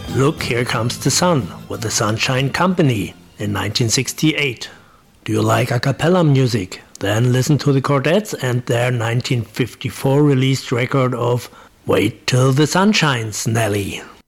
Look, Here Comes the Sun with the Sunshine Company in 1968. Do you like a cappella music? Then listen to the Chordettes and their 1954 released record of Wait Till the Sun Shines, Nelly.